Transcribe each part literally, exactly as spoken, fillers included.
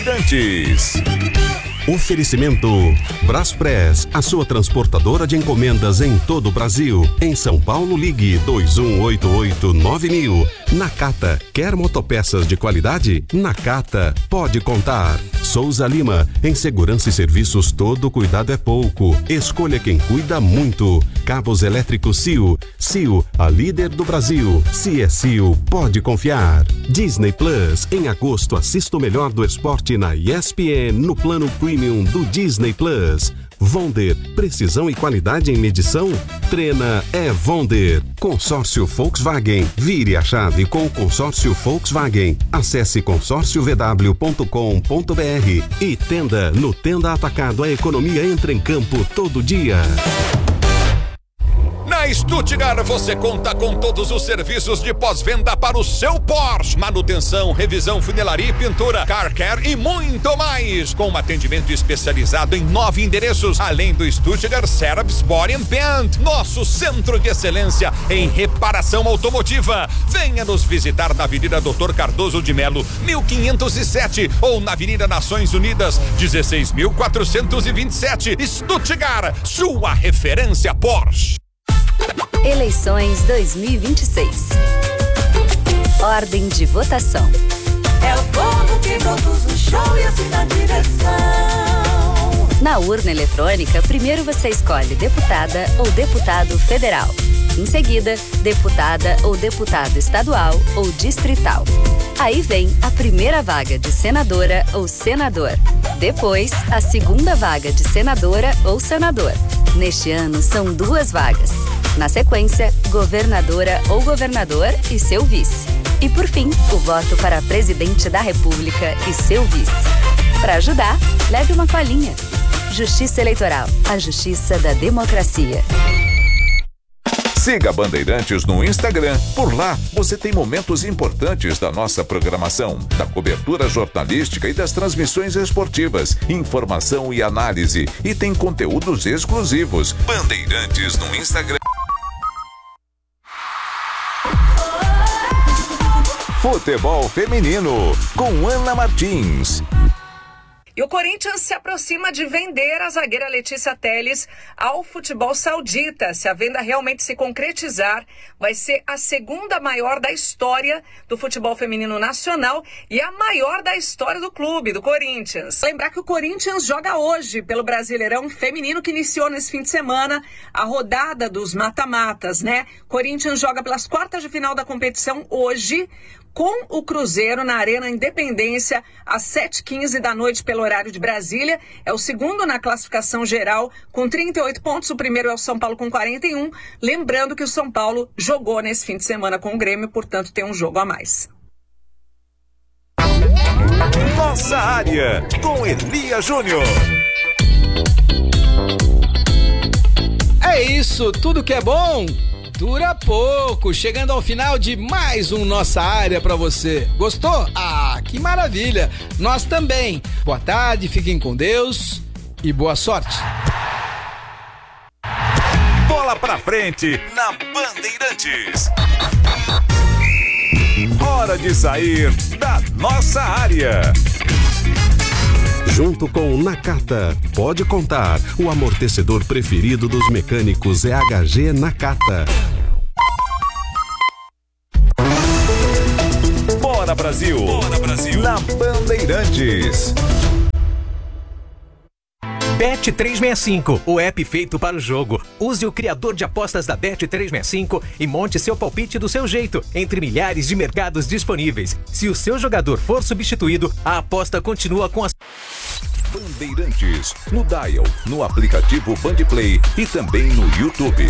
Antes. Oferecimento Braspress, a sua transportadora de encomendas em todo o Brasil. Em São Paulo, ligue dois um oito oito nove mil. Nakata, quer motopeças de qualidade? Nakata, pode contar. Souza Lima, em segurança e serviços todo cuidado é pouco. Escolha quem cuida muito. Cabos elétricos C I O. C I O, a líder do Brasil. Se é C I O, pode confiar. Disney Plus, em agosto assista o melhor do esporte na E S P N no plano Premium do Disney Plus. Vonder, precisão e qualidade em medição? Treina é Vonder. Consórcio Volkswagen. Vire a chave com o consórcio Volkswagen. Acesse consórcio v w ponto com ponto b r. E Tenda, no Tenda Atacado, a economia entra em campo todo dia. Na Stuttgart você conta com todos os serviços de pós-venda para o seu Porsche. Manutenção, revisão, funilaria e pintura, car care e muito mais. Com um atendimento especializado em nove endereços, além do Stuttgart Service Body and Paint, nosso centro de excelência em reparação automotiva. Venha nos visitar na Avenida doutor Cardoso de Melo, mil quinhentos e sete, ou na Avenida Nações Unidas, dezesseis mil quatrocentos e vinte e sete. Stuttgart, sua referência Porsche. Eleições dois mil e vinte e seis. Ordem de votação. É o povo que produz o show e assina a direção. Na urna eletrônica, primeiro você escolhe deputada ou deputado federal. Em seguida, deputada ou deputado estadual ou distrital. Aí vem a primeira vaga de senadora ou senador. Depois, a segunda vaga de senadora ou senador. Neste ano, são duas vagas. Na sequência, governadora ou governador e seu vice. E por fim, o voto para presidente da República e seu vice. Para ajudar, leve uma colinha. Justiça Eleitoral, a justiça da democracia. Siga Bandeirantes no Instagram. Por lá, você tem momentos importantes da nossa programação, da cobertura jornalística e das transmissões esportivas, informação e análise. E tem conteúdos exclusivos. Bandeirantes no Instagram. Futebol Feminino, com Ana Martins. E o Corinthians se aproxima de vender a zagueira Letícia Telles ao futebol saudita. Se a venda realmente se concretizar, vai ser a segunda maior da história do futebol feminino nacional e a maior da história do clube, do Corinthians. Lembrar que o Corinthians joga hoje pelo Brasileirão Feminino, que iniciou nesse fim de semana a rodada dos mata-matas, né? Corinthians joga pelas quartas de final da competição hoje, com o Cruzeiro na Arena Independência, às sete e quinze da noite, pelo horário de Brasília. É o segundo na classificação geral, com trinta e oito pontos. O primeiro é o São Paulo, com quarenta e um. Lembrando que o São Paulo jogou nesse fim de semana com o Grêmio, portanto tem um jogo a mais. Nossa área, com Elia Júnior. É isso, tudo que é bom dura pouco, chegando ao final de mais um Nossa Área pra você. Gostou? Ah, que maravilha! Nós também. Boa tarde, fiquem com Deus e boa sorte. Bola pra frente na Bandeirantes. Hora de sair da nossa área. Junto com Nakata, pode contar. O amortecedor preferido dos mecânicos é H G Nakata. Bora Brasil! Bora Brasil! Na Bandeirantes. Bet trezentos e sessenta e cinco, o app feito para o jogo. Use o criador de apostas da Bet trezentos e sessenta e cinco e monte seu palpite do seu jeito, entre milhares de mercados disponíveis. Se o seu jogador for substituído, a aposta continua com as... Bandeirantes, no Dial, no aplicativo Bandplay e também no YouTube.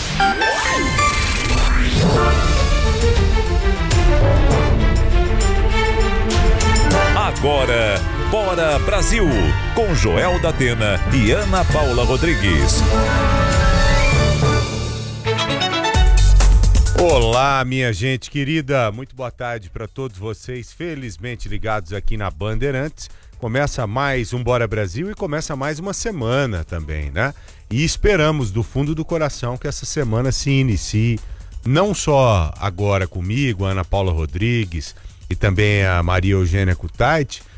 Agora, Bora Brasil, com Joel da Atena e Ana Paula Rodrigues. Olá, minha gente querida, muito boa tarde para todos vocês, felizmente ligados aqui na Bandeirantes. Começa mais um Bora Brasil e começa mais uma semana também, né? E esperamos do fundo do coração que essa semana se inicie, não só agora comigo, a Ana Paula Rodrigues e também a Maria Eugênia Kutait,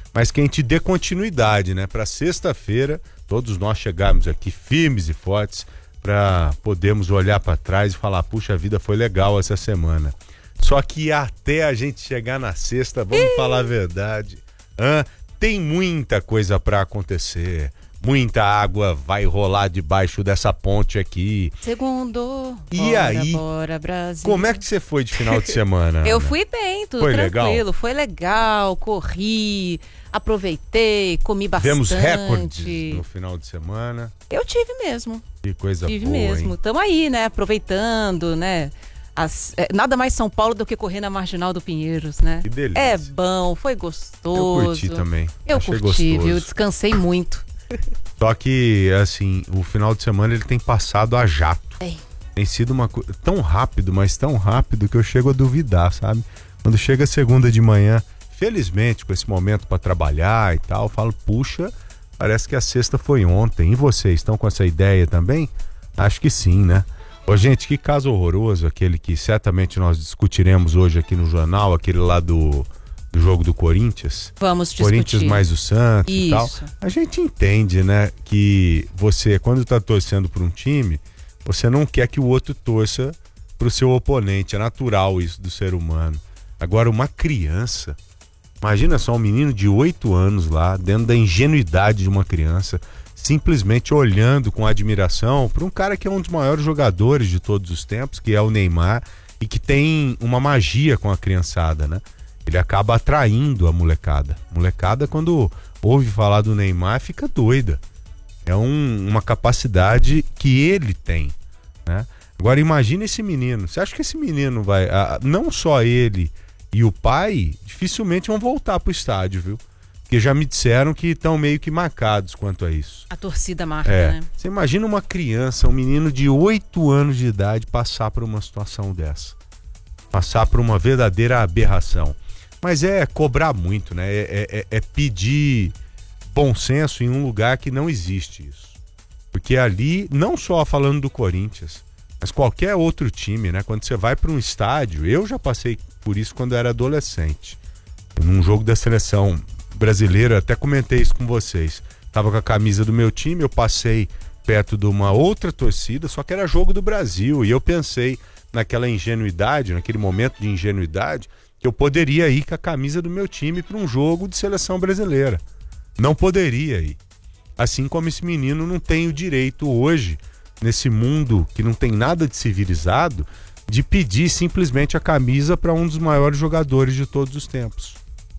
mas que a gente dê continuidade, né? Para sexta-feira, todos nós chegarmos aqui firmes e fortes para podermos olhar para trás e falar, puxa, a vida foi legal essa semana. Só que até a gente chegar na sexta, vamos falar a verdade, hã? Tem muita coisa para acontecer. Muita água vai rolar debaixo dessa ponte aqui. Segundo. E bora, aí, bora, Brasil. como é que você foi de final de semana? Eu Ana? fui bem, tudo Foi tranquilo. legal? Foi legal, corri, aproveitei, comi bastante. Tivemos recordes no final de semana. Eu tive mesmo. Que coisa tive boa, mesmo. hein? Tamo aí, né? Aproveitando, né? As, é, nada mais São Paulo do que correr na Marginal do Pinheiros, né? Que delícia. É bom, foi gostoso. Eu curti também. Eu Achei curti, gostoso. viu? Descansei muito. Só que, assim, o final de semana ele tem passado a jato. Tem. Tem sido uma coisa tão rápido, mas tão rápido que eu chego a duvidar, sabe? Quando chega segunda de manhã, felizmente, com esse momento para trabalhar e tal, eu falo, puxa, parece que a sexta foi ontem. E vocês estão com essa ideia também? Acho que sim, né? Ô, gente, que caso horroroso, aquele que certamente nós discutiremos hoje aqui no jornal, aquele lá do... do jogo do Corinthians. Vamos discutir. Corinthians mais o Santos e tal. A gente entende, né, que você, quando tá torcendo por um time, você não quer que o outro torça pro seu oponente. É natural isso do ser humano. Agora, uma criança, imagina só um menino de oito anos lá, dentro da ingenuidade de uma criança, simplesmente olhando com admiração para um cara que é um dos maiores jogadores de todos os tempos, que é o Neymar, e que tem uma magia com a criançada, né? Ele acaba atraindo a molecada. Molecada, quando ouve falar do Neymar, fica doida. É um, uma capacidade que ele tem, né? Agora, imagina esse menino. Você acha que esse menino vai... A, não só ele e o pai, dificilmente vão voltar pro estádio, viu? Porque já me disseram que estão meio que marcados quanto a isso. A torcida marca, é. né? Você imagina uma criança, um menino de oito anos de idade passar por uma situação dessa. Passar por uma verdadeira aberração. Mas é cobrar muito, né? É, é, é pedir bom senso em um lugar que não existe isso. Porque ali, não só falando do Corinthians, mas qualquer outro time, né? Quando você vai para um estádio, eu já passei por isso quando eu era adolescente. Num jogo da seleção brasileira, até comentei isso com vocês. Tava com a camisa do meu time, eu passei perto de uma outra torcida, só que era jogo do Brasil. E eu pensei naquela ingenuidade, naquele momento de ingenuidade, que eu poderia ir com a camisa do meu time para um jogo de seleção brasileira. Não poderia ir. Assim como esse menino não tem o direito hoje, nesse mundo que não tem nada de civilizado, de pedir simplesmente a camisa para um dos maiores jogadores de todos os tempos.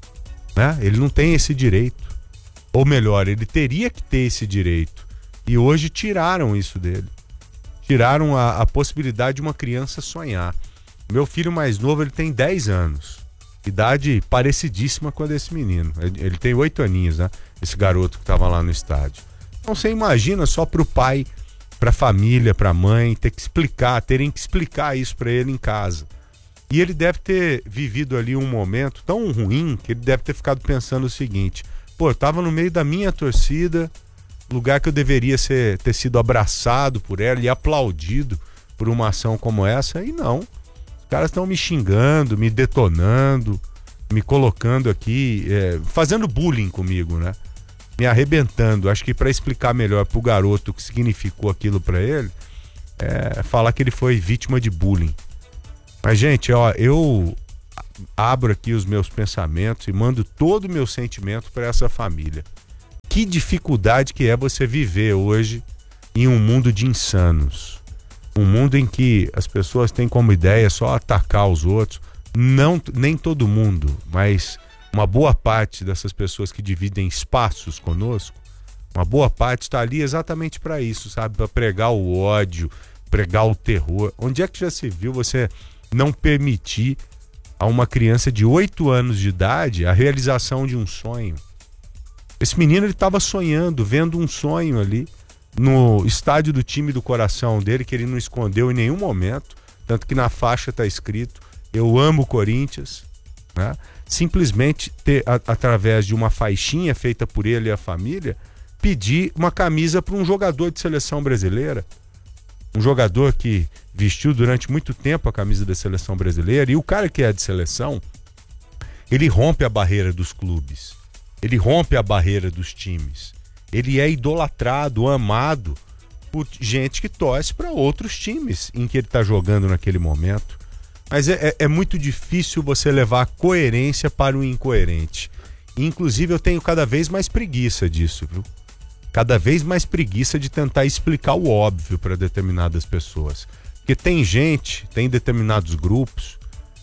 Né? Ele não tem esse direito. Ou melhor, ele teria que ter esse direito. E hoje tiraram isso dele. Tiraram a, a possibilidade de uma criança sonhar. Meu filho mais novo, ele tem dez anos. Idade parecidíssima com a desse menino. Ele, ele tem oito aninhos, né? Esse garoto que estava lá no estádio. Então você imagina só pro pai, pra família, pra mãe, ter que explicar, terem que explicar isso pra ele em casa. E ele deve ter vivido ali um momento tão ruim que ele deve ter ficado pensando o seguinte: pô, eu tava no meio da minha torcida, lugar que eu deveria ser, ter sido abraçado por ela e aplaudido por uma ação como essa, e não. Os caras estão me xingando, me detonando, me colocando aqui, é, fazendo bullying comigo, né? Me arrebentando. Acho que para explicar melhor pro garoto o que significou aquilo para ele, é falar que ele foi vítima de bullying. Mas, gente, ó, eu abro aqui os meus pensamentos e mando todo o meu sentimento para essa família. Que dificuldade que é você viver hoje em um mundo de insanos. Um mundo em que as pessoas têm como ideia só atacar os outros. Não, nem todo mundo, mas uma boa parte dessas pessoas que dividem espaços conosco, uma boa parte está ali exatamente para isso, sabe? Para pregar o ódio, pregar o terror. Onde é que já se viu você não permitir a uma criança de oito anos de idade a realização de um sonho? Esse menino, ele estava sonhando, vendo um sonho ali no estádio do time do coração dele, que ele não escondeu em nenhum momento, tanto que na faixa está escrito: eu amo o Corinthians, né? Simplesmente ter, a, através de uma faixinha feita por ele e a família, pedir uma camisa para um jogador de seleção brasileira, um jogador que vestiu durante muito tempo a camisa da seleção brasileira. E o cara que é de seleção, ele rompe a barreira dos clubes. Ele rompe a barreira dos times. Ele é idolatrado, amado por gente que torce para outros times em que ele está jogando naquele momento. Mas é, é, é muito difícil você levar a coerência para o incoerente. Inclusive eu tenho cada vez mais preguiça disso, viu? Cada vez mais preguiça de tentar explicar o óbvio para determinadas pessoas. Porque tem gente, tem determinados grupos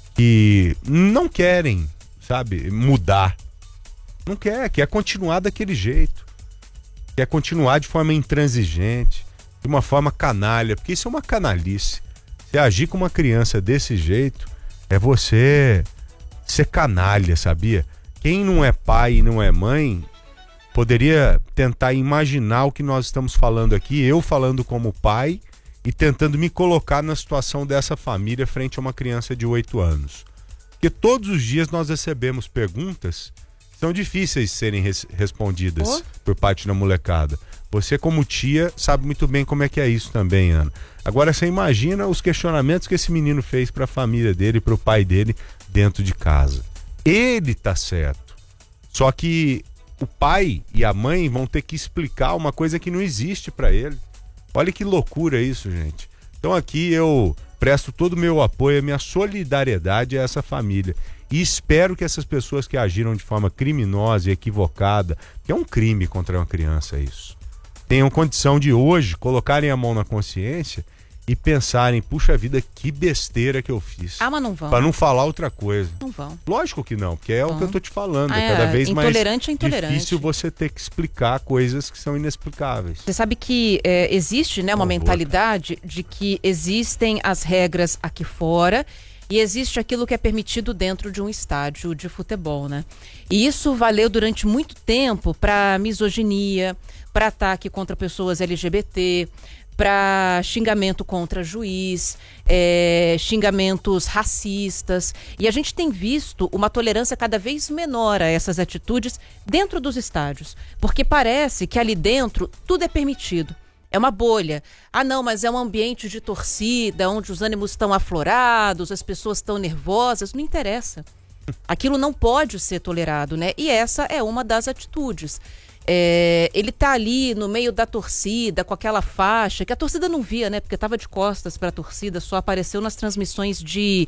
que não querem, sabe, mudar. Não quer, quer continuar daquele jeito. Quer continuar de forma intransigente, de uma forma canalha, porque isso é uma canalice. Você agir com uma criança desse jeito é você ser canalha, sabia? Quem não é pai e não é mãe poderia tentar imaginar o que nós estamos falando aqui, eu falando como pai e tentando me colocar na situação dessa família frente a uma criança de oito anos. Porque todos os dias nós recebemos perguntas que são difíceis de serem res- respondidas oh. por parte da molecada. Você, como tia, sabe muito bem como é que é isso também, Ana. Agora, você imagina os questionamentos que esse menino fez para a família dele, para o pai dele, dentro de casa. Ele tá certo. Só que o pai e a mãe vão ter que explicar uma coisa que não existe para ele. Olha que loucura isso, gente. Então aqui eu presto todo o meu apoio, a minha solidariedade a essa família. E espero que essas pessoas que agiram de forma criminosa e equivocada, que é um crime contra uma criança isso, tenham condição de hoje colocarem a mão na consciência e pensarem, puxa vida, que besteira que eu fiz. Ah, mas não vão. Pra não falar outra coisa. Não vão. Lógico que não, porque é Vão. o que eu tô te falando. Ah, é cada vez mais intolerante é intolerante. difícil você ter que explicar coisas que são inexplicáveis. Você sabe que é, existe, né, uma Horror. mentalidade de que existem as regras aqui fora e existe aquilo que é permitido dentro de um estádio de futebol, né? E isso valeu durante muito tempo para misoginia, para ataque contra pessoas L G B T, para xingamento contra juiz, é, xingamentos racistas. E a gente tem visto uma tolerância cada vez menor a essas atitudes dentro dos estádios. Porque parece que ali dentro tudo é permitido. É uma bolha. Ah, não, mas é um ambiente de torcida, onde os ânimos estão aflorados, as pessoas estão nervosas. Não interessa. Aquilo não pode ser tolerado, né? E essa é uma das atitudes. É, ele tá ali no meio da torcida, com aquela faixa, que a torcida não via, né? Porque estava de costas para a torcida, só apareceu nas transmissões de,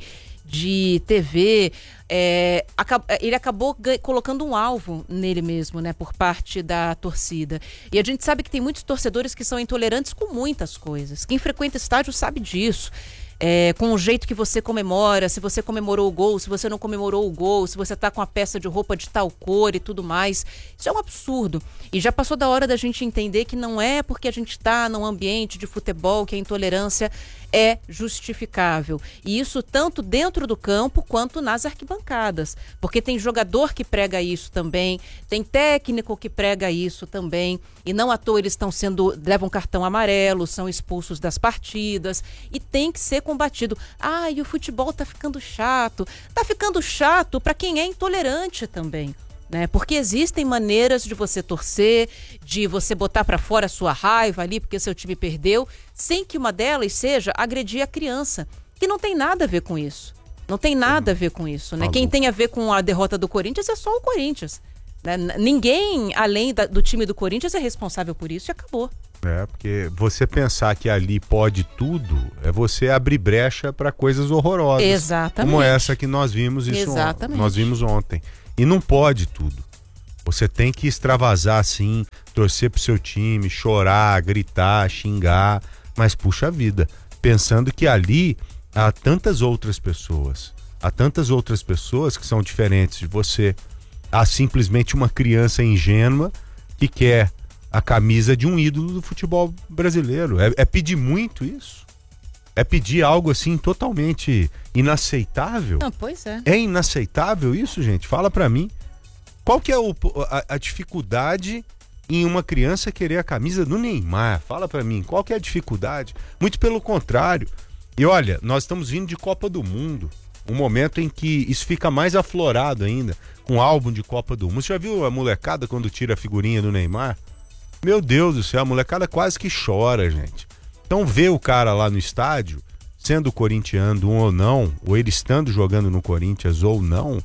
de T V. É, acab- ele acabou g- colocando um alvo nele mesmo, né? Por parte da torcida. E a gente sabe que tem muitos torcedores que são intolerantes com muitas coisas. Quem frequenta estádio sabe disso. É, com o jeito que você comemora, se você comemorou o gol, se você não comemorou o gol, se você tá com a peça de roupa de tal cor e tudo mais. Isso é um absurdo. E já passou da hora da gente entender que não é porque a gente tá num ambiente de futebol que a intolerância é justificável. E isso tanto dentro do campo quanto nas arquibancadas. Porque tem jogador que prega isso também, tem técnico que prega isso também. E não à toa eles estão sendo, levam cartão amarelo, são expulsos das partidas. E tem que ser combatido. Ah, e o futebol tá ficando chato. Tá ficando chato para quem é intolerante também, né? Porque existem maneiras de você torcer, de você botar para fora a sua raiva ali porque seu time perdeu, sem que uma delas seja agredir a criança, que não tem nada a ver com isso. Não tem nada a ver com isso, né? Quem tem a ver com a derrota do Corinthians é só o Corinthians, né? Ninguém além da, do time do Corinthians é responsável por isso e acabou. É, porque você pensar que ali pode tudo é você abrir brecha para coisas horrorosas. Exatamente. Como essa que nós vimos isso Exatamente. nós vimos ontem. E não pode tudo. Você tem que extravasar assim, torcer pro seu time, chorar, gritar, xingar, mas puxa vida, pensando que ali há tantas outras pessoas, há tantas outras pessoas que são diferentes de você. Há simplesmente uma criança ingênua que quer a camisa de um ídolo do futebol brasileiro. É, é pedir muito isso? É pedir algo assim totalmente inaceitável? Não, pois é. É inaceitável isso, gente? Fala pra mim. Qual que é o, a, a dificuldade em uma criança querer a camisa do Neymar? Fala pra mim, qual que é a dificuldade? Muito pelo contrário. E olha, nós estamos vindo de Copa do Mundo, um momento em que isso fica mais aflorado ainda, com álbum de Copa do Mundo. Você já viu a molecada quando tira a figurinha do Neymar? Meu Deus do céu, a molecada quase que chora, gente. Então ver o cara lá no estádio, sendo corintiano ou não, ou ele estando jogando no Corinthians ou não,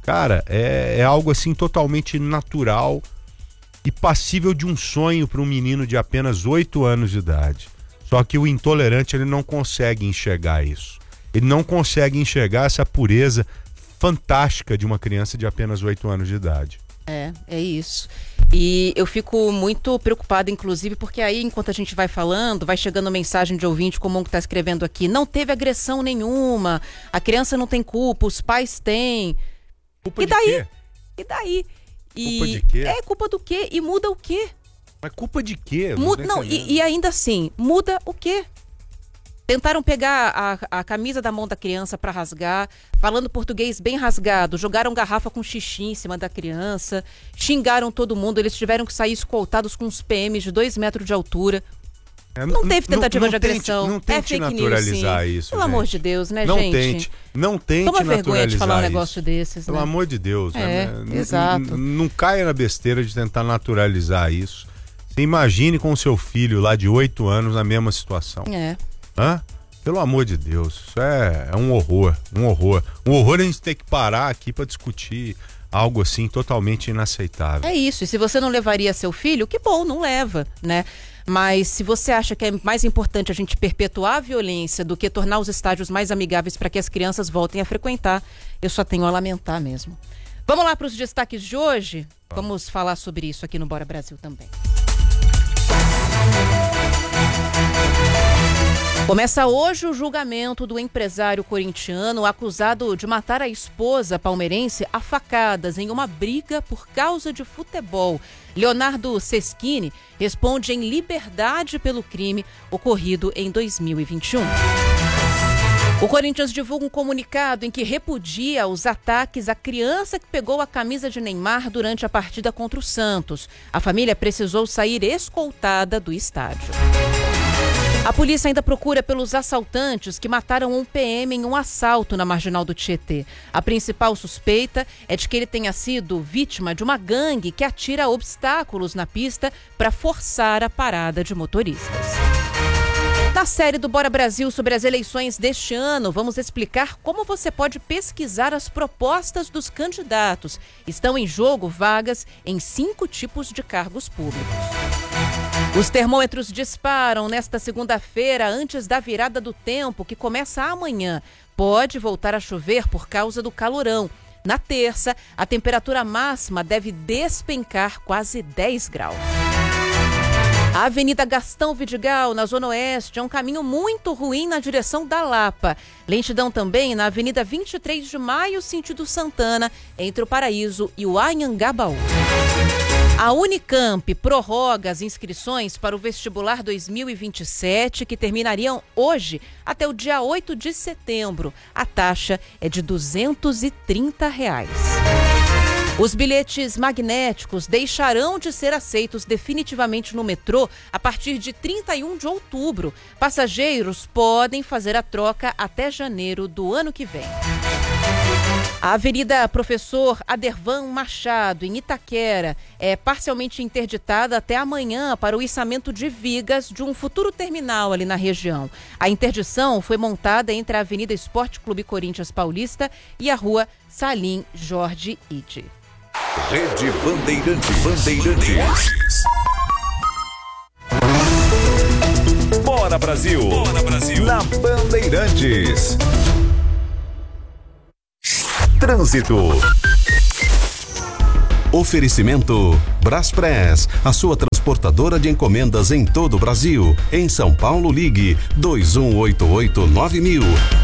Cara, é, é algo assim totalmente natural e passível de um sonho para um menino de apenas oito anos de idade. Só que o intolerante, ele não consegue enxergar isso. Ele não consegue enxergar essa pureza fantástica de uma criança de apenas oito anos de idade. É, é isso. E eu fico muito preocupada, inclusive, porque aí, enquanto a gente vai falando, vai chegando mensagem de ouvinte comum que está escrevendo aqui, não teve agressão nenhuma, a criança não tem culpa, os pais têm. Culpa e de daí? quê? E daí? E Culpa de quê? É culpa do quê? E muda o quê? Mas culpa de quê? Eu Mu- tô não, entendendo. e, e ainda assim, muda o quê? Tentaram pegar a, a camisa da mão da criança para rasgar, falando português bem rasgado, jogaram garrafa com xixi em cima da criança, xingaram todo mundo, eles tiveram que sair escoltados com uns P Ms de dois metros de altura. É, Não teve tentativa não de agressão. Tente, não tente é fake naturalizar news, sim. isso. Pelo gente. amor de Deus, né, não gente? Tente, não tente Toma naturalizar vergonha de falar um isso. negócio desses, Pelo né? amor de Deus. É, né? N- exato. n- Não caia na besteira de tentar naturalizar isso. Você imagine com o seu filho lá de oito anos na mesma situação. É. Hã? Pelo amor de Deus, isso é, é um horror, um horror. Um horror a gente ter que parar aqui para discutir algo assim totalmente inaceitável. É isso, e se você não levaria seu filho, que bom, não leva, né? Mas se você acha que é mais importante a gente perpetuar a violência do que tornar os estádios mais amigáveis para que as crianças voltem a frequentar, eu só tenho a lamentar mesmo. Vamos lá para os destaques de hoje? Vamos falar sobre isso aqui no Bora Brasil também. Começa hoje o julgamento do empresário corintiano acusado de matar a esposa palmeirense a facadas em uma briga por causa de futebol. Leonardo Seschini responde em liberdade pelo crime ocorrido em dois mil e vinte e um. O Corinthians divulga um comunicado em que repudia os ataques à criança que pegou a camisa de Neymar durante a partida contra o Santos. A família precisou sair escoltada do estádio. A polícia ainda procura pelos assaltantes que mataram um P M em um assalto na Marginal do Tietê. A principal suspeita é de que ele tenha sido vítima de uma gangue que atira obstáculos na pista para forçar a parada de motoristas. Na série do Bora Brasil sobre as eleições deste ano, vamos explicar como você pode pesquisar as propostas dos candidatos. Estão em jogo vagas em cinco tipos de cargos públicos. Os termômetros disparam nesta segunda-feira, antes da virada do tempo, que começa amanhã. Pode voltar a chover por causa do calorão. Na terça, a temperatura máxima deve despencar quase dez graus. A Avenida Gastão Vidigal, na Zona Oeste, é um caminho muito ruim na direção da Lapa. Lentidão também na Avenida vinte e três de maio, sentido Santana, entre o Paraíso e o Anhangabaú. A Unicamp prorroga as inscrições para o vestibular dois mil e vinte e sete, que terminariam hoje até o dia oito de setembro. A taxa é de duzentos e trinta reais. Os bilhetes magnéticos deixarão de ser aceitos definitivamente no metrô a partir de trinta e um de outubro. Passageiros podem fazer a troca até janeiro do ano que vem. A Avenida Professor Adervan Machado, em Itaquera, é parcialmente interditada até amanhã para o içamento de vigas de um futuro terminal ali na região. A interdição foi montada entre a Avenida Esporte Clube Corinthians Paulista e a Rua Salim Jorge Ide. Rede Bandeirante Bandeirantes. Bora Brasil. Bora Brasil. Na Bandeirantes. Trânsito. Oferecimento Braspress, a sua transportadora de encomendas em todo o Brasil. Em São Paulo, ligue dois um oito oito nove mil.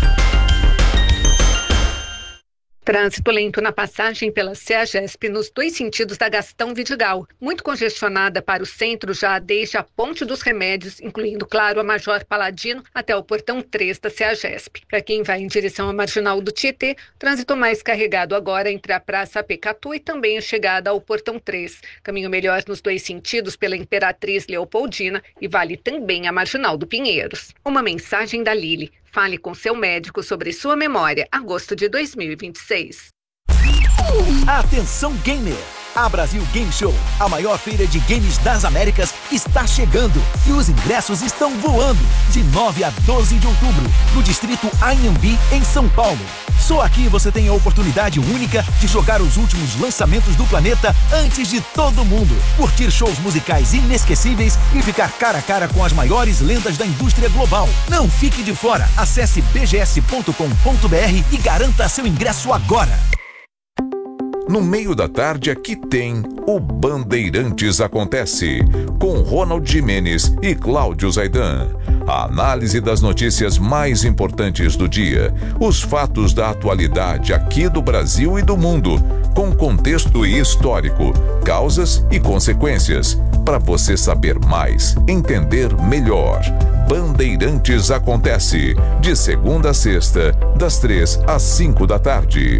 Trânsito lento na passagem pela CEAGESP nos dois sentidos da Gastão Vidigal. Muito congestionada para o centro já desde a Ponte dos Remédios, incluindo, claro, a Major Paladino até o portão três da CEAGESP. Para quem vai em direção à Marginal do Tietê, trânsito mais carregado agora entre a Praça Pecatu e também a chegada ao portão três. Caminho melhor nos dois sentidos pela Imperatriz Leopoldina e vale também a Marginal do Pinheiros. Uma mensagem da Lili. Fale com seu médico sobre sua memória, agosto de dois mil e vinte e seis. Atenção gamer! A Brasil Game Show, a maior feira de games das Américas, está chegando e os ingressos estão voando. De nove a doze de outubro, no distrito Anhembi, em São Paulo. Só aqui você tem a oportunidade única de jogar os últimos lançamentos do planeta antes de todo mundo. Curtir shows musicais inesquecíveis e ficar cara a cara com as maiores lendas da indústria global. Não fique de fora. Acesse b g s ponto com ponto b r e garanta seu ingresso agora. No meio da tarde aqui tem o Bandeirantes Acontece, com Ronald Gimenez e Cláudio Zaidan. A análise das notícias mais importantes do dia, os fatos da atualidade aqui do Brasil e do mundo, com contexto histórico, causas e consequências, para você saber mais, entender melhor. Bandeirantes Acontece, de segunda a sexta, das três às cinco da tarde.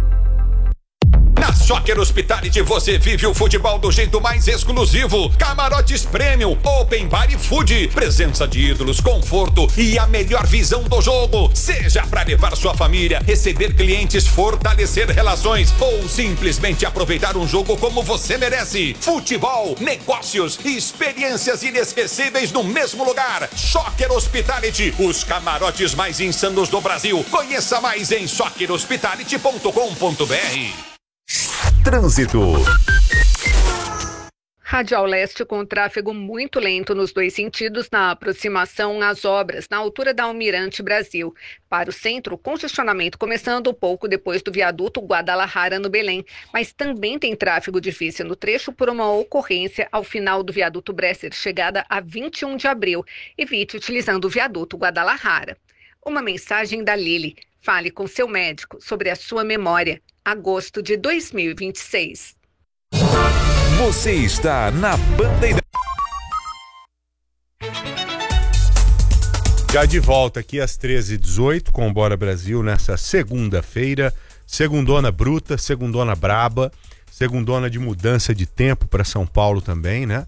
Na Soccer Hospitality você vive o futebol do jeito mais exclusivo. Camarotes Premium, Open Bar e Food, presença de ídolos, conforto e a melhor visão do jogo. Seja para levar sua família, receber clientes, fortalecer relações ou simplesmente aproveitar um jogo como você merece. Futebol, negócios e experiências inesquecíveis no mesmo lugar. Soccer Hospitality, os camarotes mais insanos do Brasil. Conheça mais em soccer hospitality ponto com ponto b r. Trânsito. Radial Leste com tráfego muito lento nos dois sentidos na aproximação às obras, na altura da Almirante Brasil. Para o centro, congestionamento começando um pouco depois do viaduto Guadalajara no Belém, mas também tem tráfego difícil no trecho por uma ocorrência ao final do viaduto Bresser, chegada a vinte e um de abril. Evite utilizando o viaduto Guadalajara. Uma mensagem da Lili. Fale com seu médico sobre a sua memória. Agosto de dois mil e vinte e seis. Você está na Bandeirante. Já de volta aqui às treze e dezoito com o Bora Brasil nessa segunda-feira. Segundona bruta, segundona braba, segundona de mudança de tempo para São Paulo também, né?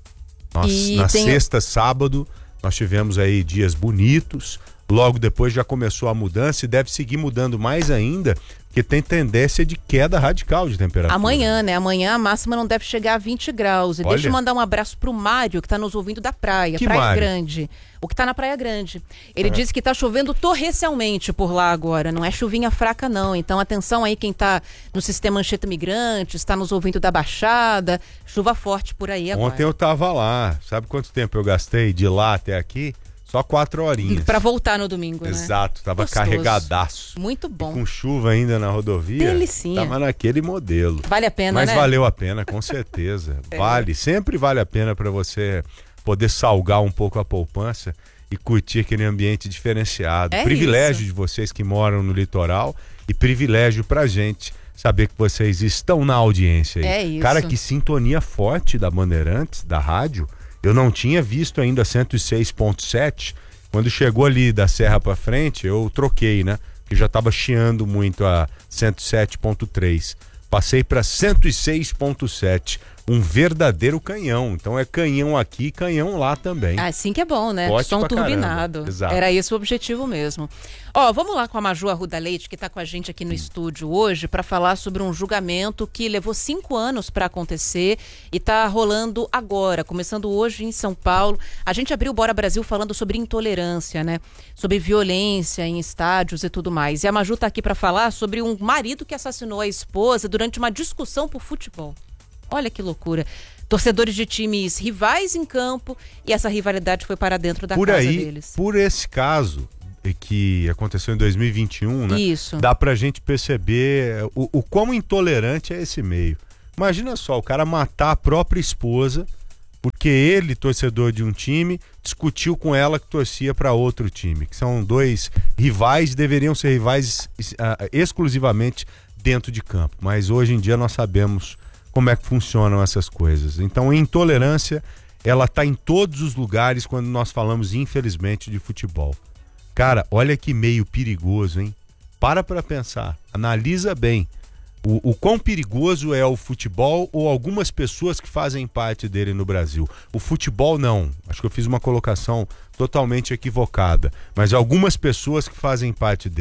Nós, na tem... sexta, sábado, nós tivemos aí dias bonitos. Logo depois já começou a mudança e deve seguir mudando mais ainda, porque tem tendência de queda radical de temperatura. Amanhã, né? Amanhã a máxima não deve chegar a vinte graus. E Olha. Deixa eu mandar um abraço pro Mário, que tá nos ouvindo da praia. Que Praia Mário? Grande. O que tá na Praia Grande. Ele É. disse que tá chovendo torrencialmente por lá agora. Não é chuvinha fraca, não. Então, atenção aí quem tá no sistema Anchieta Migrantes, tá nos ouvindo da Baixada. Chuva forte por aí agora. Ontem eu tava lá. Sabe quanto tempo eu gastei de lá até aqui? Só quatro horinhas. Pra voltar no domingo, né? Exato, tava Gostoso. carregadaço. Muito bom. E com chuva ainda na rodovia. Delicinha. Tava naquele modelo. Vale a pena, Mas né? valeu a pena, com certeza. É. Vale, sempre vale a pena para você poder salgar um pouco a poupança e curtir aquele ambiente diferenciado. É Privilégio isso. de vocês que moram no litoral e privilégio pra gente saber que vocês estão na audiência aí. É isso. Cara, que sintonia forte da Bandeirantes, da rádio. Eu não tinha visto ainda cento e seis ponto sete. Quando chegou ali da Serra pra frente, eu troquei, né? Que já tava chiando muito a cento e sete ponto três. Passei para cento e seis ponto sete. Um verdadeiro canhão. Então é canhão aqui, canhão lá também. Assim que é bom, né? Forte Som pra turbinado. caramba. Exato. Era esse o objetivo mesmo. Ó, vamos lá com a Maju Arruda Leite, que tá com a gente aqui no estúdio hoje, para falar sobre um julgamento que levou cinco anos para acontecer e tá rolando agora, começando hoje em São Paulo. A gente abriu o Bora Brasil falando sobre intolerância, né? Sobre violência em estádios e tudo mais. E a Maju tá aqui para falar sobre um marido que assassinou a esposa durante uma discussão por futebol. Olha que loucura. Torcedores de times rivais em campo e essa rivalidade foi para dentro da por casa aí, deles. Por esse caso que aconteceu em dois mil e vinte e um, né? Isso. Dá pra gente perceber o, o quão intolerante é esse meio. Imagina só, o cara matar a própria esposa porque ele, torcedor de um time, discutiu com ela que torcia para outro time. Que são dois rivais, deveriam ser rivais uh, exclusivamente dentro de campo. Mas hoje em dia nós sabemos como é que funcionam essas coisas. Então, a intolerância, ela tá em todos os lugares quando nós falamos, infelizmente, de futebol. Cara, olha que meio perigoso, hein? Para pra pensar, analisa bem. O, o quão perigoso é o futebol ou algumas pessoas que fazem parte dele no Brasil. O futebol, não. Acho que eu fiz uma colocação totalmente equivocada. Mas algumas pessoas que fazem parte dele.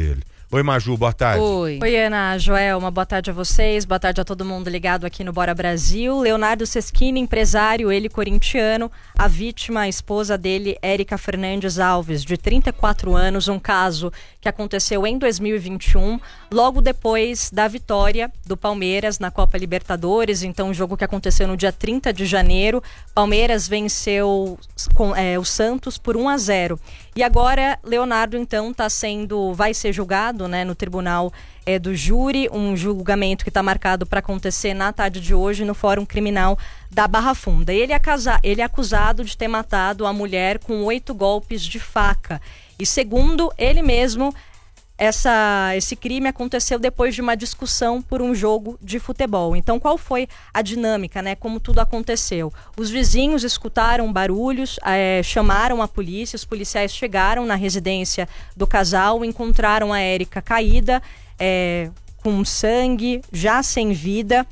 Oi, Maju, boa tarde. Oi. Oi, Ana, Joel, uma boa tarde a vocês, boa tarde a todo mundo ligado aqui no Bora Brasil. Leonardo Seschini, empresário, ele corintiano, a vítima, a esposa dele, Érica Fernandes Alves, de trinta e quatro anos, um caso que aconteceu em dois mil e vinte e um, logo depois da vitória do Palmeiras na Copa Libertadores, então um jogo que aconteceu no dia trinta de janeiro, Palmeiras venceu com, é, o Santos por um a zero. E agora, Leonardo, então, tá sendo, vai ser julgado, né, no tribunal é, do júri, um julgamento que está marcado para acontecer na tarde de hoje no Fórum Criminal da Barra Funda. Ele é, casa, ele é acusado de ter matado a mulher com oito golpes de faca. E segundo ele mesmo, essa, esse crime aconteceu depois de uma discussão por um jogo de futebol. Então, qual foi a dinâmica, né? Como tudo aconteceu? Os vizinhos escutaram barulhos, é, chamaram a polícia, os policiais chegaram na residência do casal, encontraram a Érica caída, é, com sangue, já sem vida.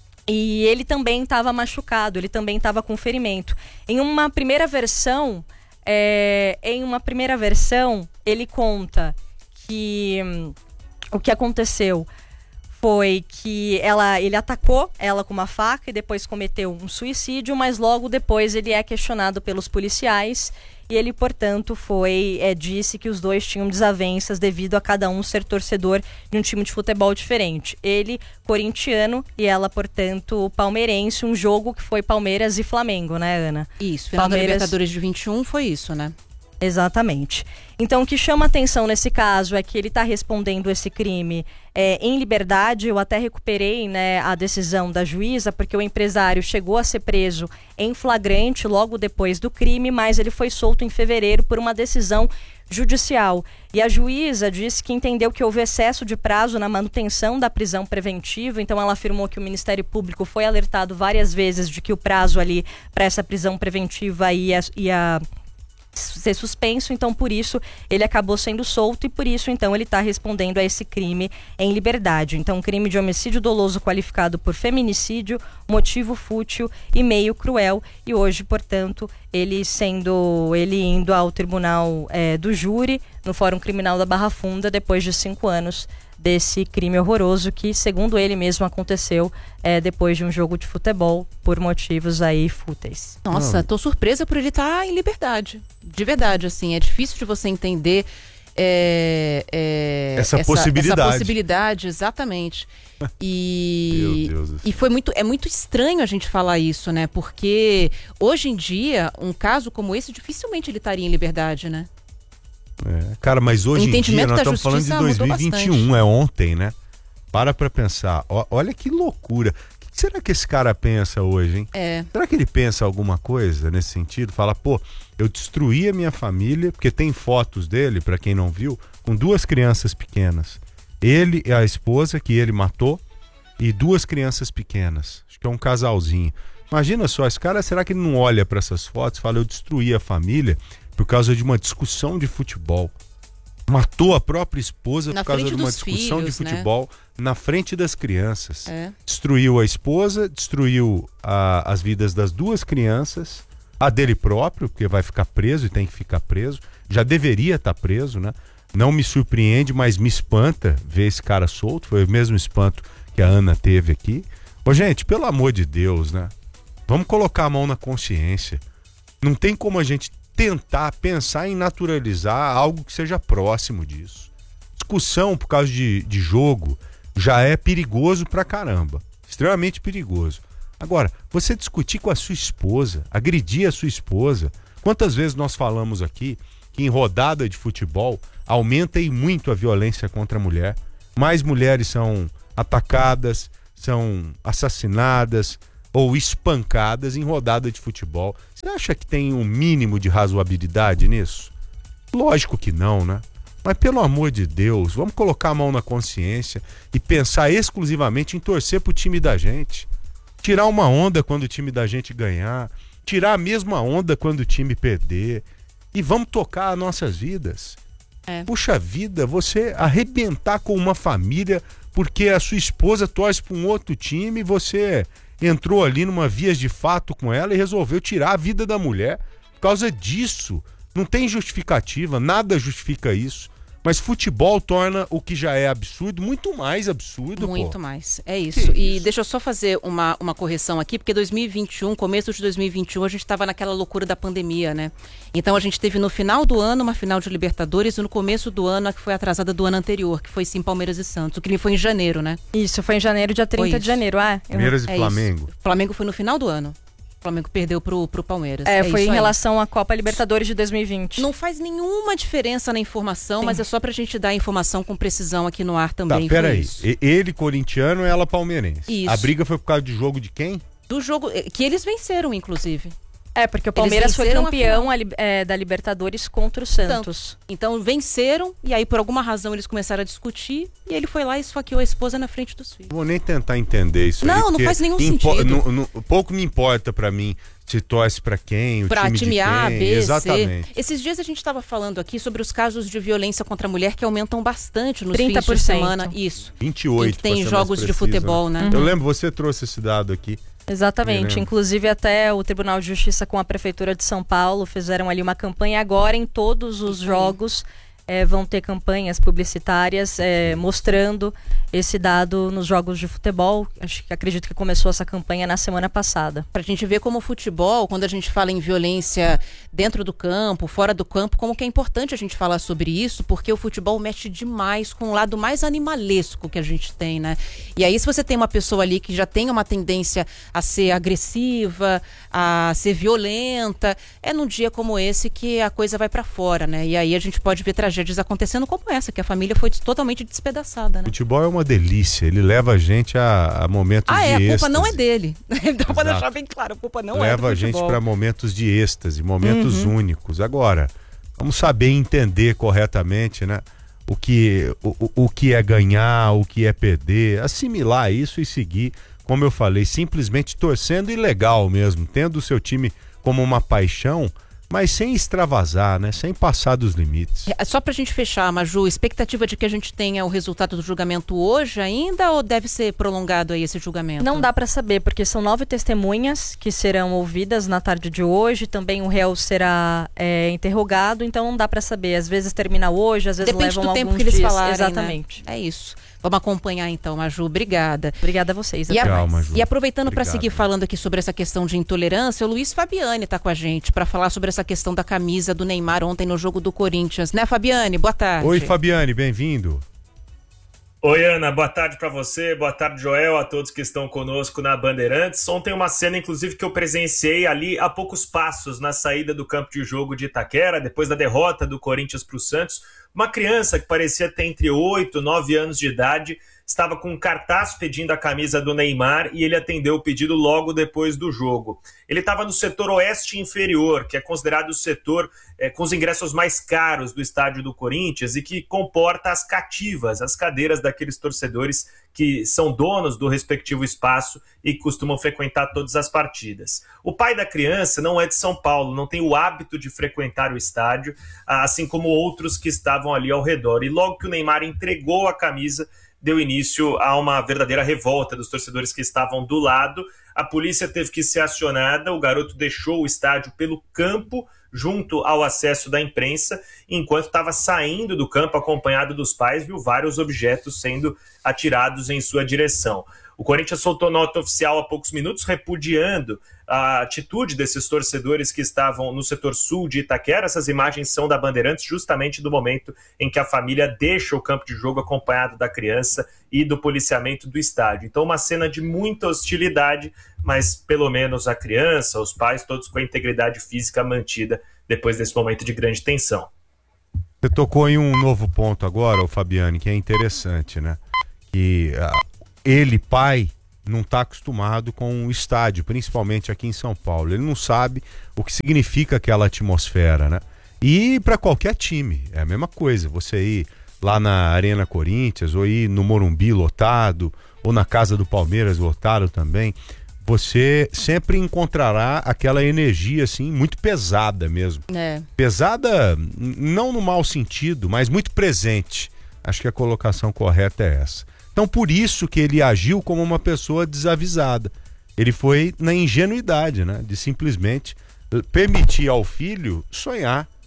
E ele também estava machucado, ele também estava com ferimento. Em uma primeira versão, é, em uma primeira versão, ele conta que hum, o que aconteceu foi que ela, ele atacou ela com uma faca e depois cometeu um suicídio, mas logo depois ele é questionado pelos policiais e ele, portanto, foi, é, disse que os dois tinham desavenças devido a cada um ser torcedor de um time de futebol diferente. Ele, corintiano, e ela, portanto, palmeirense, um jogo que foi Palmeiras e Flamengo, né, Ana? Isso, final Palmeiras... da Libertadores de vinte e um foi isso, né? Exatamente. Então, o que chama atenção nesse caso é que ele está respondendo esse crime é, em liberdade. Eu até recuperei, né, a decisão da juíza, porque o empresário chegou a ser preso em flagrante logo depois do crime, mas ele foi solto em fevereiro por uma decisão judicial. E a juíza disse que entendeu que houve excesso de prazo na manutenção da prisão preventiva, então ela afirmou que o Ministério Público foi alertado várias vezes de que o prazo ali para essa prisão preventiva ia... ia ser suspenso, então por isso ele acabou sendo solto e por isso então ele está respondendo a esse crime em liberdade. Então, um crime de homicídio doloso qualificado por feminicídio, motivo fútil e meio cruel, e hoje, portanto, ele sendo ele indo ao tribunal é, do júri no Fórum Criminal da Barra Funda depois de cinco anos desse crime horroroso que, segundo ele mesmo, aconteceu é, depois de um jogo de futebol por motivos aí fúteis. Nossa, Não. tô surpresa por ele estar em liberdade. De verdade, assim, é difícil de você entender é, é, essa, essa possibilidade. Essa possibilidade, exatamente. E, Meu Deus do céu. e foi muito, é muito estranho a gente falar isso, né? Porque hoje em dia, um caso como esse, dificilmente ele estaria em liberdade, né? É, cara, mas hoje em dia nós estamos falando de dois mil e vinte e um, é ontem, né? Para pra pensar. O, olha que loucura. O que será que esse cara pensa hoje, hein? É. Será que ele pensa alguma coisa nesse sentido? Fala, pô, eu destruí a minha família, porque tem fotos dele, pra quem não viu, com duas crianças pequenas. Ele e a esposa que ele matou e duas crianças pequenas. Acho que é um casalzinho. Imagina só, esse cara, será que ele não olha pra essas fotos e fala, eu destruí a família por causa de uma discussão de futebol? Matou a própria esposa na por causa de uma discussão filhos, de futebol, né? Na frente das crianças. É. Destruiu a esposa, destruiu a, as vidas das duas crianças, a dele próprio, porque vai ficar preso e tem que ficar preso. Já deveria estar preso, né? Não me surpreende, mas me espanta ver esse cara solto. Foi o mesmo espanto que a Ana teve aqui. Ô, gente, pelo amor de Deus, né? Vamos colocar a mão na consciência. Não tem como a gente tentar pensar em naturalizar algo que seja próximo disso. Discussão por causa de, de jogo já é perigoso pra caramba. Extremamente perigoso. Agora, você discutir com a sua esposa, agredir a sua esposa. Quantas vezes nós falamos aqui que em rodada de futebol aumenta e muito a violência contra a mulher. Mais mulheres são atacadas, são assassinadas ou espancadas em rodada de futebol. Você acha que tem um mínimo de razoabilidade nisso? Lógico que não, né? Mas pelo amor de Deus, vamos colocar a mão na consciência e pensar exclusivamente em torcer pro time da gente. Tirar uma onda quando o time da gente ganhar, tirar a mesma onda quando o time perder. E vamos tocar as nossas vidas. É. Puxa vida, você arrebentar com uma família porque a sua esposa torce para um outro time e você entrou ali numa vias de fato com ela e resolveu tirar a vida da mulher por causa disso. Não tem justificativa, nada justifica isso. Mas futebol torna o que já é absurdo muito mais absurdo, Muito pô. mais, é isso. Que e isso? Deixa eu só fazer uma, uma correção aqui, porque dois mil e vinte e um, começo de dois mil e vinte e um, a gente estava naquela loucura da pandemia, né? Então a gente teve no final do ano uma final de Libertadores e no começo do ano a que foi atrasada do ano anterior, que foi sim Palmeiras e Santos, o que foi em janeiro, né? Isso, foi em janeiro, dia trinta de janeiro, ah. Palmeiras eu... e Flamengo. É Flamengo foi no final do ano. O Flamengo perdeu pro, pro Palmeiras. É, é foi em aí. relação à Copa Libertadores de dois mil e vinte. Não faz nenhuma diferença na informação, Sim. mas é só pra gente dar informação com precisão aqui no ar Tá, também. peraí. Isso. Ele corintiano, ela palmeirense. Isso. A briga foi por causa de jogo de quem? Do jogo, que eles venceram, inclusive. É, porque o Palmeiras foi venceram a campeão a, é, da Libertadores contra o Santos. Então, então venceram, e aí por alguma razão eles começaram a discutir, e ele foi lá e esfaqueou a esposa na frente dos filhos. Vou nem tentar entender isso Não, aí, não faz nenhum impo- sentido. no- no- pouco me importa pra mim se torce pra quem, o Pra time, time de A, quem. B, Exatamente. C. Esses dias a gente estava falando aqui sobre os casos de violência contra a mulher que aumentam bastante nos trinta por fins de cento. semana. Isso. vinte e oito, Que tem pra ser jogos mais de preciso, futebol, né? Eu Uhum. lembro, você trouxe esse dado aqui. Exatamente, Me inclusive até o Tribunal de Justiça com a Prefeitura de São Paulo fizeram ali uma campanha agora em todos os jogos. É, vão ter campanhas publicitárias é, mostrando esse dado nos jogos de futebol. Acho que acredito que começou essa campanha na semana passada. Pra gente ver como o futebol, quando a gente fala em violência dentro do campo, fora do campo, como que é importante a gente falar sobre isso, porque o futebol mexe demais com o lado mais animalesco que a gente tem, né? E aí se você tem uma pessoa ali que já tem uma tendência a ser agressiva, a ser violenta, é num dia como esse que a coisa vai pra fora, né? E aí a gente pode ver tragédias acontecendo como essa, que a família foi totalmente despedaçada, né? Futebol é uma delícia, ele leva a gente a, a momentos Ah, de é, a culpa êxtase. não é dele. Então, pra Exato. deixar bem claro, a culpa não é do Leva a gente futebol. para momentos de êxtase, momentos Uhum. únicos. Agora, vamos saber entender corretamente, né? O que, o, o- o que é ganhar, o que é perder, assimilar isso e seguir, como eu falei, simplesmente torcendo e legal mesmo, tendo o seu time como uma paixão, mas sem extravasar, né? Sem passar dos limites. É, só pra gente fechar, Maju, expectativa de que a gente tenha o resultado do julgamento hoje ainda ou deve ser prolongado aí esse julgamento? Não dá para saber, porque são nove testemunhas que serão ouvidas na tarde de hoje. Também o réu será é, interrogado, então não dá para saber. Às vezes termina hoje, às vezes Depende levam do tempo alguns que eles dias. falarem, Exatamente. né? É isso. Vamos acompanhar então, Maju. Obrigada. Obrigada a vocês. E, a- Legal, Maju. e aproveitando para Obrigado. seguir falando aqui sobre essa questão de intolerância, o Luiz Fabiani está com a gente para falar sobre essa questão da camisa do Neymar ontem no jogo do Corinthians. Né, Fabiani? Boa tarde. Oi, Fabiane, bem-vindo. Oi, Ana, boa tarde para você, boa tarde, Joel, a todos que estão conosco na Bandeirantes. Ontem uma cena, inclusive, que eu presenciei ali a poucos passos na saída do campo de jogo de Itaquera, depois da derrota do Corinthians para o Santos. Uma criança que parecia ter entre oito e nove anos de idade estava com um cartaz pedindo a camisa do Neymar e ele atendeu o pedido logo depois do jogo. Ele estava no setor oeste inferior, que é considerado o setor é, com os ingressos mais caros do estádio do Corinthians e que comporta as cativas, as cadeiras daqueles torcedores que são donos do respectivo espaço e costumam frequentar todas as partidas. O pai da criança não é de São Paulo, não tem o hábito de frequentar o estádio, assim como outros que estavam ali ao redor. E logo que o Neymar entregou a camisa, deu início a uma verdadeira revolta dos torcedores que estavam do lado. A polícia teve que ser acionada, o garoto deixou o estádio pelo campo, junto ao acesso da imprensa, enquanto estava saindo do campo acompanhado dos pais, viu vários objetos sendo atirados em sua direção. O Corinthians soltou nota oficial há poucos minutos, repudiando a atitude desses torcedores que estavam no setor sul de Itaquera. Essas imagens são da Bandeirantes, justamente do momento em que a família deixa o campo de jogo acompanhado da criança e do policiamento do estádio. Então, uma cena de muita hostilidade, mas pelo menos a criança, os pais, todos com a integridade física mantida depois desse momento de grande tensão. Você tocou em um novo ponto agora, ô Fabiane, que é interessante, né? Que ah, ele, pai, não está acostumado com o estádio, principalmente aqui em São Paulo. Ele não sabe o que significa aquela atmosfera, né? E para qualquer time, é a mesma coisa. Você ir lá na Arena Corinthians, ou ir no Morumbi lotado, ou na casa do Palmeiras lotado também, você sempre encontrará aquela energia, assim, muito pesada mesmo. É. Pesada, n- não no mau sentido, mas muito presente. Acho que a colocação correta é essa. Então, por isso que ele agiu como uma pessoa desavisada. Ele foi na ingenuidade, né? De simplesmente permitir ao filho sonhar.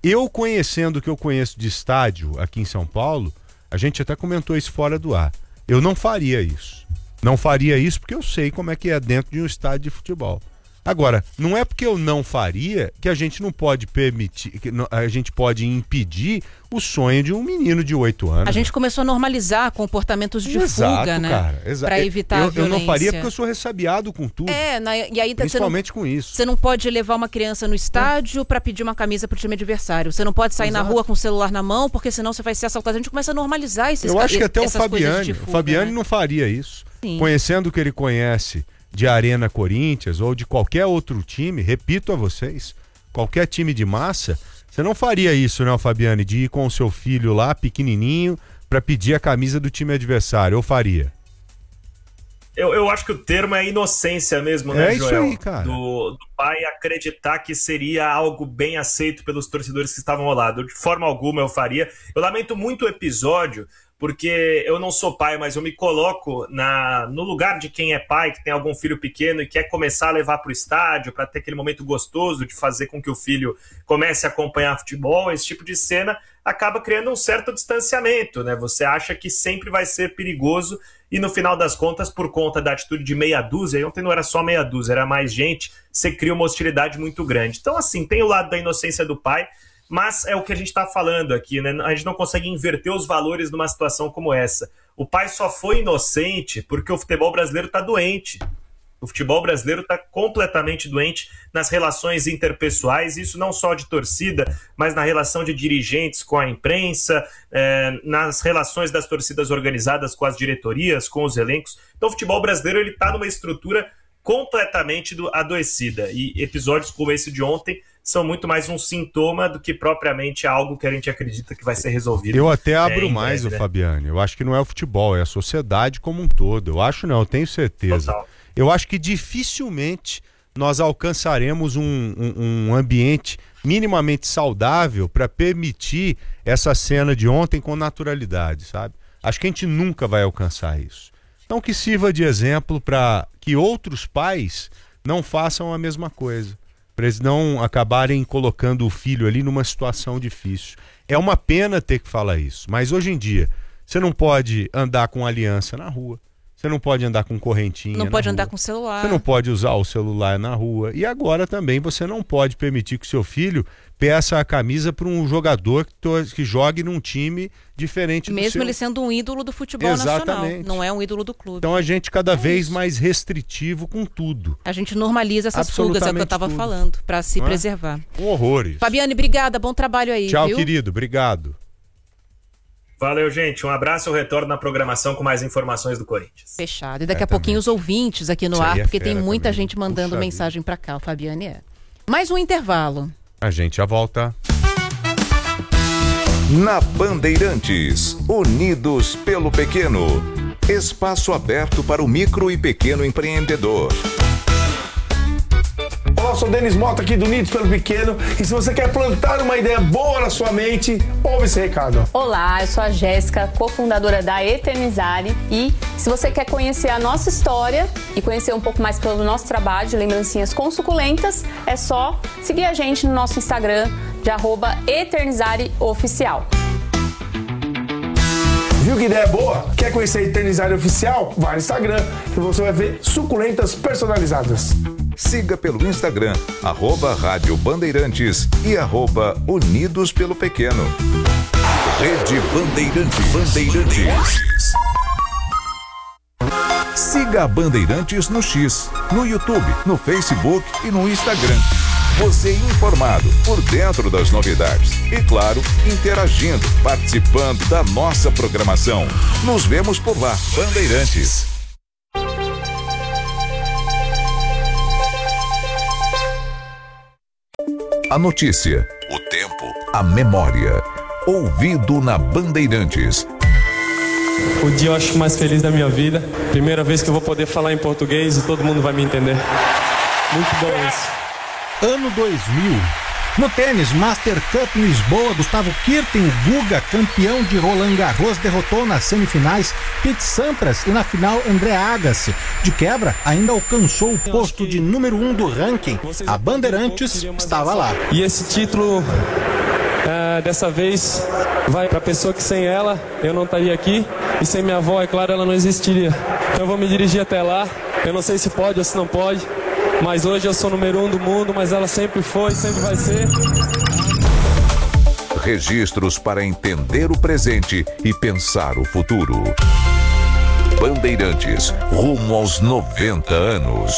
Eu conhecendo o que eu conheço de estádio aqui em São Paulo, a gente até comentou isso fora do ar. Eu não faria isso. Não faria isso porque eu sei como é que é dentro de um estádio de futebol. Agora, não é porque eu não faria que a gente não pode permitir, que a gente pode impedir o sonho de um menino de oito anos. A gente começou a normalizar comportamentos de exato, fuga, né? Cara, exato. Pra evitar eu, a violência. Eu não faria porque eu sou ressabiado com tudo. É, na, e aí principalmente não, com isso. Você não pode levar uma criança no estádio é. para pedir uma camisa pro time adversário. Você não pode sair exato. na rua com o celular na mão, porque senão você vai ser assaltado. A gente começa a normalizar esses Eu acho que até o Fabiani, fuga, o Fabiani né? não faria isso. Sim. Conhecendo o que ele conhece de Arena Corinthians ou de qualquer outro time, repito a vocês, qualquer time de massa, você não faria isso, né, Fabiane, de ir com o seu filho lá, pequenininho, para pedir a camisa do time adversário, ou faria? Eu, eu acho que o termo é inocência mesmo, né, é Joel? É isso aí, cara. Do, do pai acreditar que seria algo bem aceito pelos torcedores que estavam ao lado. De forma alguma eu faria. Eu lamento muito o episódio, porque eu não sou pai, mas eu me coloco na, no lugar de quem é pai, que tem algum filho pequeno e quer começar a levar para o estádio, para ter aquele momento gostoso de fazer com que o filho comece a acompanhar futebol. Esse tipo de cena acaba criando um certo distanciamento, né? Você acha que sempre vai ser perigoso e no final das contas, por conta da atitude de meia dúzia, e ontem não era só meia dúzia, era mais gente, você cria uma hostilidade muito grande. Então, assim, tem o lado da inocência do pai, mas é o que a gente está falando aqui, né? A gente não consegue inverter os valores numa situação como essa. O pai só foi inocente porque o futebol brasileiro está doente. O futebol brasileiro está completamente doente nas relações interpessoais, isso não só de torcida, mas na relação de dirigentes com a imprensa, eh, nas relações das torcidas organizadas com as diretorias, com os elencos. Então o futebol brasileiro está numa estrutura completamente do, adoecida. E episódios como esse de ontem são muito mais um sintoma do que propriamente algo que a gente acredita que vai ser resolvido. Eu até abro é, mais, breve, o né? Fabiane. Eu acho que não é o futebol, é a sociedade como um todo. Eu acho não, eu tenho certeza. Total. Eu acho que dificilmente nós alcançaremos um, um, um ambiente minimamente saudável para permitir essa cena de ontem com naturalidade, sabe? Acho que a gente nunca vai alcançar isso. Então que sirva de exemplo para que outros pais não façam a mesma coisa, para eles não acabarem colocando o filho ali numa situação difícil. É uma pena ter que falar isso, mas hoje em dia você não pode andar com aliança na rua. Você não pode andar com correntinha. Não pode na andar rua. com celular. Você não pode usar o celular na rua. E agora também você não pode permitir que seu filho peça a camisa para um jogador que, to- que jogue num time diferente do seu. Mesmo ele sendo um ídolo do futebol Exatamente. nacional. Não é um ídolo do clube. Então a gente cada É vez isso. mais restritivo com tudo. A gente normaliza essas fugas, é o que eu estava tudo. falando, para se Não é? preservar. Um horror isso. Fabiane, obrigada. Bom trabalho aí, Tchau, viu? querido. Obrigado. Valeu, gente. Um abraço. Eu retorno na programação com mais informações do Corinthians. Fechado. E daqui É, a pouquinho também. os ouvintes aqui no Isso aí ar, é porque tem fera muita também. gente mandando Puxa mensagem para cá, o Fabiane é. Mais um intervalo. A gente já volta. Na Bandeirantes, Unidos pelo Pequeno. Espaço aberto para o micro e pequeno empreendedor. Olá, eu sou o Denis Mota aqui do Unidos pelo Pequeno. E se você quer plantar uma ideia boa na sua mente, ouve esse recado. Olá, eu sou a Jéssica, cofundadora da Eternizare. E se você quer conhecer a nossa história e conhecer um pouco mais pelo nosso trabalho de lembrancinhas com suculentas, é só seguir a gente no nosso Instagram de arroba Eternizare Oficial. Viu que ideia boa? Quer conhecer a Eternizare Oficial? Vai no Instagram e você vai ver suculentas personalizadas. Siga pelo Instagram, arroba Rádio Bandeirantes e arroba Unidos pelo Pequeno. Rede Bandeirantes. Bandeirantes. Siga a Bandeirantes no X, no YouTube, no Facebook e no Instagram. Você informado, por dentro das novidades. E claro, interagindo, participando da nossa programação. Nos vemos por lá, Bandeirantes. A notícia, o tempo, a memória. Ouvido na Bandeirantes. O dia eu acho mais feliz da minha vida. Primeira vez que eu vou poder falar em português e todo mundo vai me entender. Muito bom isso. Ano dois mil. No tênis, Master Cup em Lisboa, Gustavo Kirten, Guga, campeão de Roland Garros, derrotou nas semifinais Pete Sampras e na final André Agassi. De quebra, ainda alcançou o posto de número um do ranking. A Bandeirantes estava lá. E esse título É, dessa vez vai para a pessoa que sem ela eu não estaria aqui e sem minha avó, é claro, ela não existiria. Então eu vou me dirigir até lá. Eu não sei se pode ou se não pode, mas hoje eu sou o número um do mundo, mas ela sempre foi, sempre vai ser. Registros para entender o presente e pensar o futuro. Bandeirantes, rumo aos noventa anos.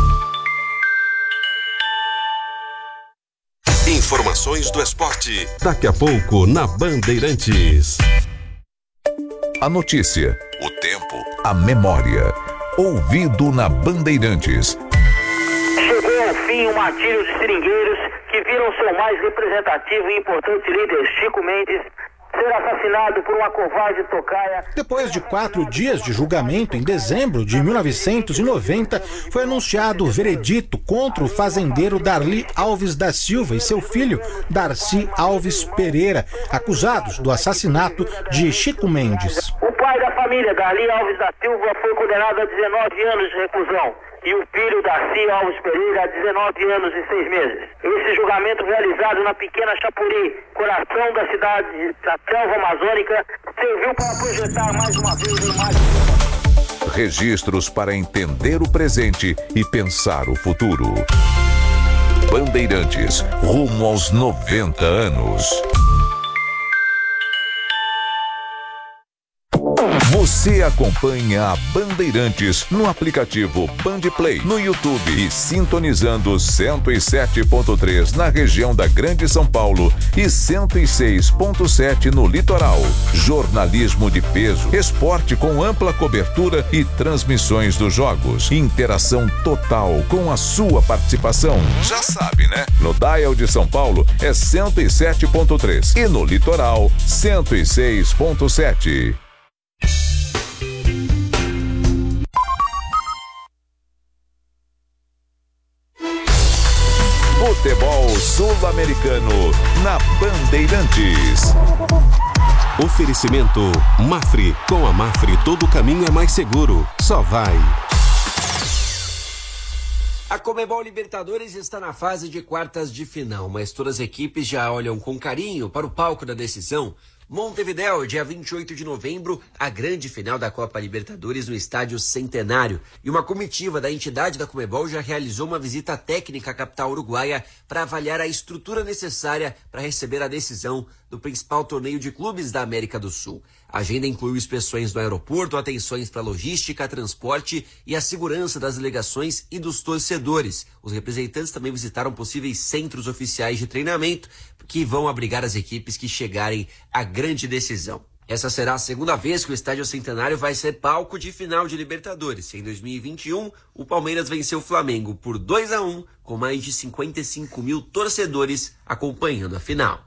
Informações do esporte. Daqui a pouco na Bandeirantes. A notícia, o tempo, a memória. Ouvido na Bandeirantes. Chegou ao fim o martírio de seringueiros que viram seu mais representativo e importante líder, Chico Mendes, ser assassinado por uma covarde tocaia. Depois de quatro dias de julgamento, em dezembro de mil novecentos e noventa, foi anunciado o veredito contra o fazendeiro Darli Alves da Silva e seu filho Darcy Alves Pereira, acusados do assassinato de Chico Mendes. O pai da família, Darli Alves da Silva, foi condenado a dezenove anos de reclusão. E o filho Darcy Alves Pereira a dezenove anos e seis meses. Esse julgamento, realizado na pequena Chapuri, coração da cidade da selva amazônica, serviu para projetar mais uma vez a imagem. Registros para entender o presente e pensar o futuro. Bandeirantes, rumo aos noventa anos. Você acompanha a Bandeirantes no aplicativo Bandplay, no YouTube e sintonizando cento e sete ponto três na região da Grande São Paulo e cento e seis ponto sete no litoral. Jornalismo de peso, esporte com ampla cobertura e transmissões dos jogos. Interação total com a sua participação. Já sabe, né? No Dial de São Paulo é cento e sete ponto três e no litoral cento e seis ponto sete. Futebol sul-americano na Bandeirantes. Oferecimento Mafre. Com a Mafre todo caminho é mais seguro. Só vai. A Conmebol Libertadores está na fase de quartas de final, mas todas as equipes já olham com carinho para o palco da decisão. Montevidéu, dia vinte e oito de novembro, a grande final da Copa Libertadores no Estádio Centenário. E uma comitiva da entidade da Conmebol já realizou uma visita técnica à capital uruguaia para avaliar a estrutura necessária para receber a decisão do principal torneio de clubes da América do Sul. A agenda inclui inspeções no aeroporto, atenções para logística, transporte e a segurança das delegações e dos torcedores. Os representantes também visitaram possíveis centros oficiais de treinamento que vão abrigar as equipes que chegarem à grande decisão. Essa será a segunda vez que o Estádio Centenário vai ser palco de final de Libertadores. Em dois mil e vinte e um, o Palmeiras venceu o Flamengo por dois a um, com mais de cinquenta e cinco mil torcedores acompanhando a final.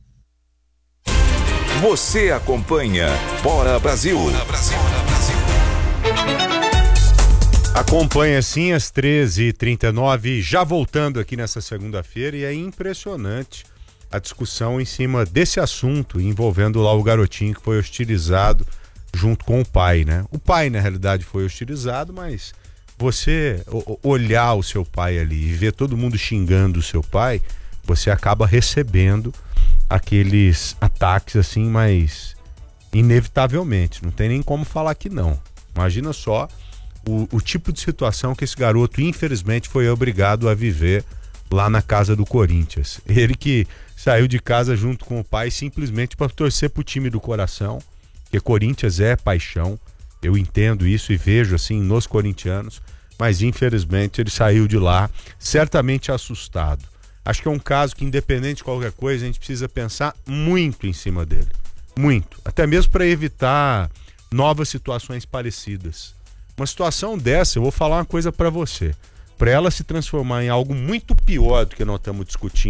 Você acompanha Bora Brasil. Bora Brasil. Bora Brasil. Acompanha sim às treze e trinta e nove, já voltando aqui nessa segunda-feira, e é impressionante a discussão em cima desse assunto envolvendo lá o garotinho que foi hostilizado junto com o pai, né? O pai, na realidade, foi hostilizado, mas você olhar o seu pai ali e ver todo mundo xingando o seu pai, você acaba recebendo aqueles ataques assim, mas inevitavelmente, não tem nem como falar que não. Imagina só o, o tipo de situação que esse garoto, infelizmente, foi obrigado a viver lá na casa do Corinthians. Ele que saiu de casa junto com o pai simplesmente para torcer pro time do coração, porque Corinthians é paixão, eu entendo isso e vejo assim nos corintianos, mas infelizmente ele saiu de lá certamente assustado. Acho que é um caso que, independente de qualquer coisa, a gente precisa pensar muito em cima dele, muito, até mesmo para evitar novas situações parecidas. Uma situação dessa, eu vou falar uma coisa para você, para ela se transformar em algo muito pior do que nós estamos discutindo